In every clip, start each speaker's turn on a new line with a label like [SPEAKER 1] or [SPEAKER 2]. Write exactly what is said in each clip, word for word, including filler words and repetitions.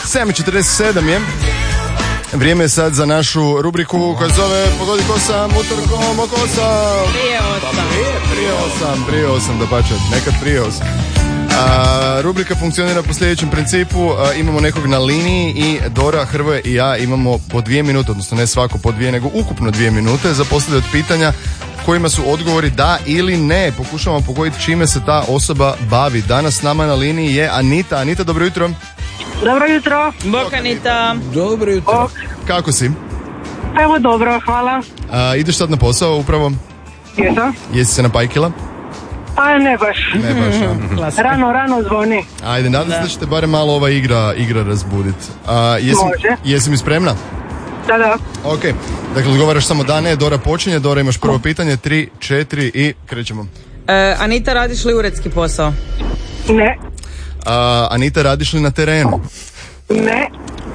[SPEAKER 1] sedam četrdeset sedam je. Vrijeme je sad za našu rubriku koja zove Pogodi ko sam, utorkom oko osam.
[SPEAKER 2] Prije osam.
[SPEAKER 1] Prije osam, prije osam, da pače, nekad prije osam. A, rubrika funkcionira po sljedećem principu. A, imamo nekog na liniji i Dora, Hrvoje i ja imamo po dvije minute, odnosno ne svako po dvije, nego ukupno dvije minute za postavljati pitanja kojima su odgovori da ili ne. Pokušamo pogoditi čime se ta osoba bavi. Danas s nama na liniji je Anita. Anita, dobro jutro.
[SPEAKER 3] Dobro jutro.
[SPEAKER 2] Bok, Anita.
[SPEAKER 4] Dobro jutro.
[SPEAKER 3] Ok.
[SPEAKER 1] Kako si?
[SPEAKER 3] Evo dobro, hvala.
[SPEAKER 1] A, ideš sad na posao upravo?
[SPEAKER 3] Jesam?
[SPEAKER 1] Jesi se napajkila?
[SPEAKER 3] A ne baš.
[SPEAKER 1] Ne baš, a?
[SPEAKER 3] Rano, rano zvoni.
[SPEAKER 1] Ajde, nadam se da ćete barem malo ova igra, igra razbuditi. Jesi,
[SPEAKER 3] Može.
[SPEAKER 1] jesi mi spremna?
[SPEAKER 3] Da, da.
[SPEAKER 1] Ok, dakle odgovaraš samo da, ne, Dora počinje. Dora, imaš prvo pitanje, tri, četiri i krećemo.
[SPEAKER 2] E, Anita, radiš li uredski posao?
[SPEAKER 3] Ne.
[SPEAKER 1] A, Anita, radiš li na terenu?
[SPEAKER 3] Ne.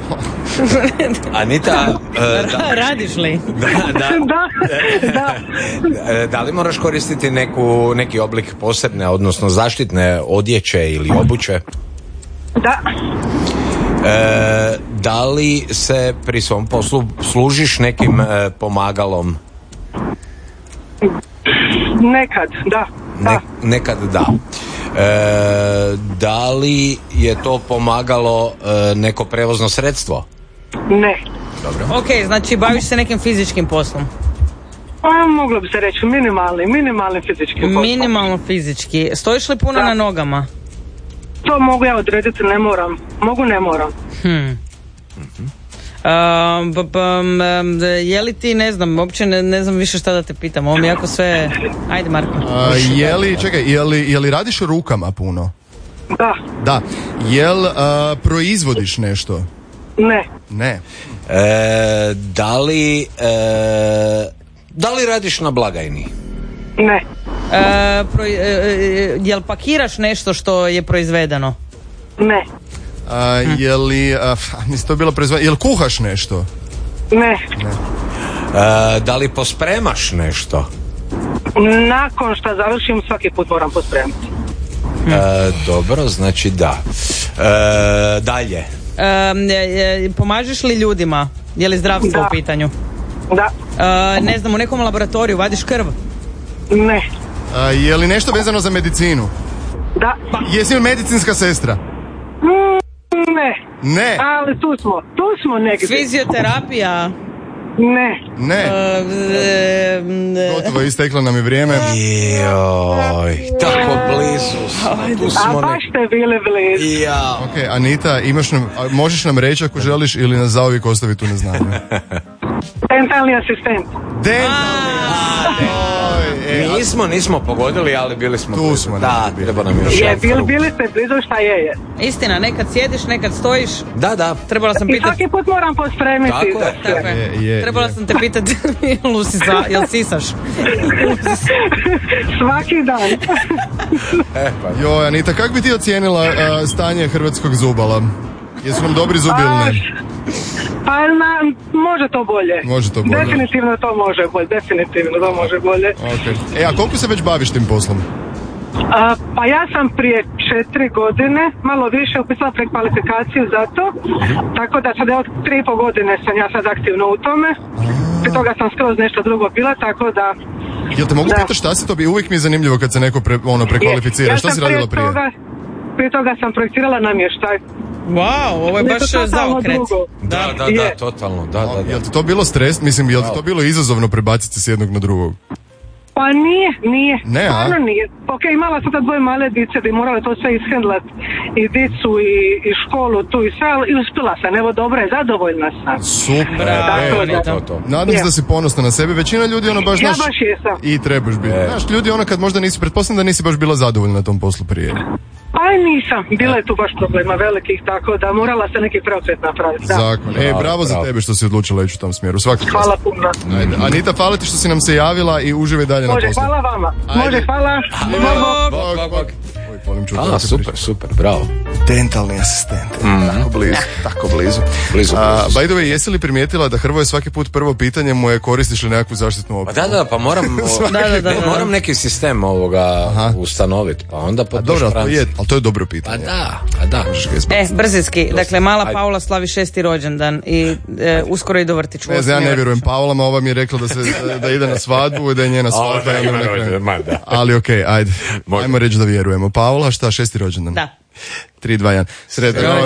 [SPEAKER 4] Anita, e, da,
[SPEAKER 2] Radiš li?
[SPEAKER 4] da, da,
[SPEAKER 3] Da. Da.
[SPEAKER 4] e, da li moraš koristiti neku, neki oblik posebne, odnosno zaštitne odjeće ili obuće?
[SPEAKER 3] Da.
[SPEAKER 4] E, da li se pri svom poslu služiš nekim e, pomagalom?
[SPEAKER 3] Nekad, da. Da.
[SPEAKER 4] Ne, nekad da. E, da li je to pomagalo e, neko prevozno sredstvo?
[SPEAKER 3] Ne.
[SPEAKER 4] Dobro.
[SPEAKER 2] Ok, znači baviš se nekim fizičkim poslom.
[SPEAKER 3] Pa moglo bi se reći minimalni, minimalni fizički posao.
[SPEAKER 2] Minimalno fizički. Stojiš li puno
[SPEAKER 3] Da.
[SPEAKER 2] na nogama?
[SPEAKER 3] To mogu ja odrediti, ne moram. Mogu, ne moram.
[SPEAKER 2] Hmm. Um, b- b- um, je li ti, ne znam, uopće ne, ne znam više šta da te pitam. Ovo mi jako sve... Ajde, Marko.
[SPEAKER 1] A, je li, čekaj, je li, je li radiš rukama puno?
[SPEAKER 3] Da.
[SPEAKER 1] Da. Jel a, proizvodiš nešto?
[SPEAKER 3] Ne.
[SPEAKER 1] Ne.
[SPEAKER 4] E, da li e, da li radiš na blagajni?
[SPEAKER 3] Ne.
[SPEAKER 2] E, pro, e, e, jel pakiraš nešto što je proizvedeno?
[SPEAKER 3] Ne.
[SPEAKER 1] A, je li, a, mislim to je bilo proizvodno, jel kuhaš nešto?
[SPEAKER 3] Ne.
[SPEAKER 4] E, da li pospremaš nešto?
[SPEAKER 3] Nakon što završim svaki put moram pospremiti.
[SPEAKER 4] E, dobro, znači da. E, dalje.
[SPEAKER 2] E, e, pomažeš li ljudima? Je li zdravstvo
[SPEAKER 3] Da.
[SPEAKER 2] u pitanju?
[SPEAKER 3] Da.
[SPEAKER 2] E, ne znam, u nekom laboratoriju vadiš krv?
[SPEAKER 3] Ne.
[SPEAKER 1] A, je li nešto vezano za medicinu?
[SPEAKER 3] Da.
[SPEAKER 1] Jesi li medicinska sestra?
[SPEAKER 3] Mm, Ne.
[SPEAKER 1] Ne.
[SPEAKER 3] Ali tu smo. Tu smo negdje.
[SPEAKER 2] Fizioterapija?
[SPEAKER 3] Ne.
[SPEAKER 1] Ne.
[SPEAKER 2] E, e, e,
[SPEAKER 1] Gotovo, isteklo nam je vrijeme.
[SPEAKER 4] Joj, tako blizu smo, tu
[SPEAKER 3] A
[SPEAKER 4] smo ne...
[SPEAKER 3] baš ste bili blizu.
[SPEAKER 4] Ja.
[SPEAKER 1] Ok, Anita, imaš nam, a, možeš nam reći ako želiš ili nas zauvijek ostaviti u neznanju?
[SPEAKER 3] Dentalni asistent.
[SPEAKER 1] Dentalni. Oj, e, a-
[SPEAKER 4] Nismo, nismo pogodili, ali bili smo
[SPEAKER 1] Tu
[SPEAKER 4] blizu.
[SPEAKER 1] smo,
[SPEAKER 4] Da,
[SPEAKER 1] ne,
[SPEAKER 4] treba nam još
[SPEAKER 3] Je,
[SPEAKER 4] jedan
[SPEAKER 3] bili,
[SPEAKER 4] krug.
[SPEAKER 3] bili ste blizu šta je je.
[SPEAKER 2] Istina, nekad sjediš, nekad stojiš.
[SPEAKER 4] Da, da.
[SPEAKER 2] Trebala sam
[SPEAKER 3] I
[SPEAKER 2] pitati...
[SPEAKER 3] svaki put moram pospremiti.
[SPEAKER 4] Tako
[SPEAKER 3] za
[SPEAKER 4] je.
[SPEAKER 3] sve.
[SPEAKER 2] Tako je.
[SPEAKER 1] Je, je,
[SPEAKER 2] Trebala
[SPEAKER 1] je.
[SPEAKER 2] sam te pitati jel, usisa, jel sisaš?
[SPEAKER 3] Svaki dan.
[SPEAKER 4] E, pa.
[SPEAKER 1] Joj, Anita, kako bi ti ocijenila a, stanje hrvatskog zubala? Jesu nam dobri zubi ili ne?
[SPEAKER 3] Pa na, može to bolje.
[SPEAKER 1] Može to bolje.
[SPEAKER 3] Definitivno to može bolje. Definitivno to može bolje.
[SPEAKER 1] Ok. E, a koliko se već baviš tim poslom?
[SPEAKER 3] A, pa ja sam prije četiri godine, malo više, upisala prekvalifikaciju za to. Tako da sad evo tri i pol godine sam ja sad aktivno u tome. Prije toga sam skroz nešto drugo bila, tako da...
[SPEAKER 1] Jel te mogu
[SPEAKER 3] Da.
[SPEAKER 1] pitati šta si to bi? Uvijek mi je zanimljivo kad se neko pre, ono, prekvalificira.
[SPEAKER 3] Ja
[SPEAKER 1] Šta
[SPEAKER 3] sam
[SPEAKER 1] si radila prije?
[SPEAKER 3] Toga, prije toga sam projektirala namještaj.
[SPEAKER 2] Wow, ovo je
[SPEAKER 3] Nešto
[SPEAKER 2] baš
[SPEAKER 3] totalno
[SPEAKER 2] zaokret.
[SPEAKER 3] drugo.
[SPEAKER 4] Da, da,
[SPEAKER 3] Je.
[SPEAKER 4] da, totalno, da, da,
[SPEAKER 1] Jel
[SPEAKER 4] da.
[SPEAKER 1] ti to bilo stres? Mislim, jel ti to bilo izazovno prebaciti s jednog na drugog?
[SPEAKER 3] Pa nije, nije.
[SPEAKER 1] Ne, a?
[SPEAKER 3] Stvarno nije. Ok, imala sam tad dvoje male dice da bi morala to sve ishendlat. I dicu i, i školu tu i sve, ali i uspjela sam. Evo, dobro je, zadovoljna sam.
[SPEAKER 1] Super.
[SPEAKER 2] Bravo,
[SPEAKER 1] e,
[SPEAKER 3] Tako da.
[SPEAKER 4] To, to.
[SPEAKER 1] Nadam se
[SPEAKER 3] Je.
[SPEAKER 1] da si ponosna na sebe. Većina ljudi ono baš,
[SPEAKER 3] Ja
[SPEAKER 1] znaš,
[SPEAKER 3] baš jesam.
[SPEAKER 1] i trebaš biti.
[SPEAKER 4] E.
[SPEAKER 1] Znaš, ljudi ono kad možda nisi, pretpostavljam da nisi baš bila zadovoljna na tom poslu prije.
[SPEAKER 3] Pa i nisam. Bilo je tu baš problema velikih, tako da morala se neki preokret napraviti. Da.
[SPEAKER 1] Zakon. E,
[SPEAKER 4] Bravo,
[SPEAKER 1] bravo za
[SPEAKER 4] bravo.
[SPEAKER 1] tebe što si odlučila ići u tom smjeru. Svaka čast.
[SPEAKER 3] Hvala puno.
[SPEAKER 1] Ajde. Anita, hvala ti što si nam se javila i uživaj dalje na
[SPEAKER 3] Može,
[SPEAKER 1] poslu.
[SPEAKER 3] hvala vama.
[SPEAKER 1] Ajde.
[SPEAKER 3] Može, hvala.
[SPEAKER 2] Bog.
[SPEAKER 4] Bog, bog, bog.
[SPEAKER 1] volim čuti.
[SPEAKER 4] A, super, super, bravo.
[SPEAKER 1] Dentalni asistent,
[SPEAKER 4] Mm.
[SPEAKER 1] tako blizu, tako blizu.
[SPEAKER 4] Blizu,
[SPEAKER 1] A,
[SPEAKER 4] blizu.
[SPEAKER 1] by the way, jesi li primijetila da Hrvoje svaki put prvo pitanje mu je koristiš li nekakvu zaštitnu
[SPEAKER 4] Pa
[SPEAKER 1] opremu?
[SPEAKER 4] da, da, pa moram,
[SPEAKER 2] Da, da, da, da.
[SPEAKER 4] moram neki sistem ovoga
[SPEAKER 1] Aha.
[SPEAKER 4] ustanoviti, pa onda
[SPEAKER 1] A
[SPEAKER 4] po
[SPEAKER 1] dobro, ali to,
[SPEAKER 4] špranci.
[SPEAKER 1] je, ali to je dobro
[SPEAKER 4] Pa
[SPEAKER 1] pitanje.
[SPEAKER 4] da, pa da.
[SPEAKER 1] Možeš ga izbaciti.
[SPEAKER 2] E, brzinski. Dakle, mala
[SPEAKER 4] Ajde.
[SPEAKER 2] Paula slavi šesti rođendan i e, uskoro ide u vrtić. u
[SPEAKER 1] Ne znam, ja
[SPEAKER 2] osmi
[SPEAKER 1] ne
[SPEAKER 2] vrtić.
[SPEAKER 1] vjerujem Paulama, ova mi je rekla da, se, da, da ide na svadbu i da je njena svadba.
[SPEAKER 4] da,
[SPEAKER 1] ja
[SPEAKER 4] ima
[SPEAKER 1] ne
[SPEAKER 4] rođendan,
[SPEAKER 1] krenem.
[SPEAKER 4] ma da.
[SPEAKER 1] Ali okej, ajde.
[SPEAKER 4] Može.
[SPEAKER 1] Ajmo reći da vjerujemo. Paula, šta, šesti rođendan?
[SPEAKER 2] Da.
[SPEAKER 1] tri, dva, jedan. Sretno.